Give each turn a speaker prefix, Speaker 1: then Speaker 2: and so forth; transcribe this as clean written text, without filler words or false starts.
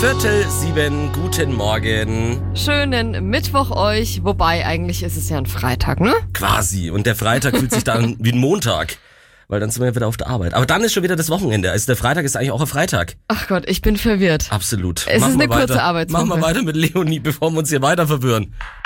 Speaker 1: 6:45, guten Morgen.
Speaker 2: Schönen Mittwoch euch, wobei eigentlich ist es ja ein Freitag, ne?
Speaker 1: Quasi. Und der Freitag fühlt sich dann wie ein Montag, weil dann sind wir wieder auf der Arbeit. Aber dann ist schon wieder das Wochenende. Also der Freitag ist eigentlich auch ein Freitag.
Speaker 2: Ach Gott, ich bin verwirrt.
Speaker 1: Absolut.
Speaker 2: Es ist eine kurze Arbeitswoche.
Speaker 1: Machen wir weiter mit Leonie, bevor wir uns hier weiter verwirren.